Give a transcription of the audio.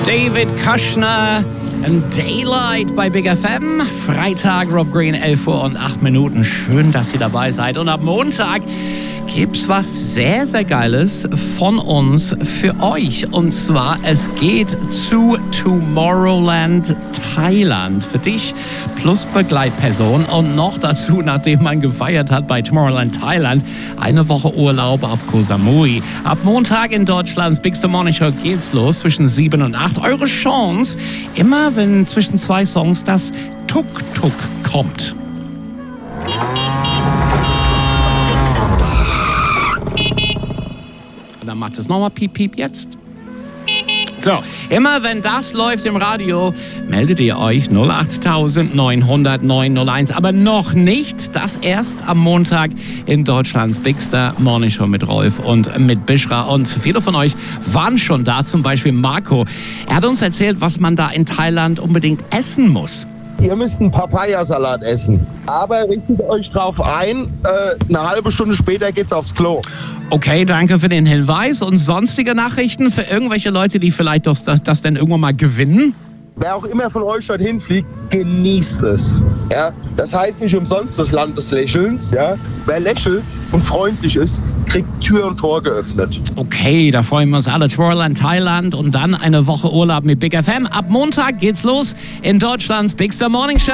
David Kushner and Daylight bei Big FM. Freitag, Rob Green, 11 Uhr und 8 Minuten. Schön, dass ihr dabei seid. Und ab Montag gibt's was sehr, sehr Geiles von uns für euch. Und zwar, es geht zu Tomorrowland Thailand. Für dich plus Begleitperson. Und noch dazu, nachdem man gefeiert hat bei Tomorrowland Thailand, eine Woche Urlaub auf Koh Samui. Ab Montag in Deutschlands Big Morning Show geht's los zwischen 7 und 8. Eure Chance, immer wenn zwischen zwei Songs das Tuk-Tuk kommt. Und dann macht es nochmal Piep, Piep jetzt. So, immer wenn das läuft im Radio, meldet ihr euch 08900 901. Aber noch nicht, das erst am Montag in Deutschlands Bigster Morning Show mit Rolf und mit Bishra. Und viele von euch waren schon da, zum Beispiel Marco. Er hat uns erzählt, was man da in Thailand unbedingt essen muss. Ihr müsst einen Papayasalat essen. Aber richtet euch drauf ein, eine halbe Stunde später geht's aufs Klo. Okay, danke für den Hinweis. Und sonstige Nachrichten für irgendwelche Leute, die vielleicht doch das denn irgendwann mal gewinnen? Wer auch immer von euch dorthin fliegt, genießt es. Ja? Das heißt nicht umsonst das Land des Lächelns. Ja? Wer lächelt und freundlich ist, kriegt Tür und Tor geöffnet. Okay, da freuen wir uns alle. Tomorrowland Thailand und dann eine Woche Urlaub mit Big FM. Ab Montag geht's los in Deutschlands Bigster Morning Show.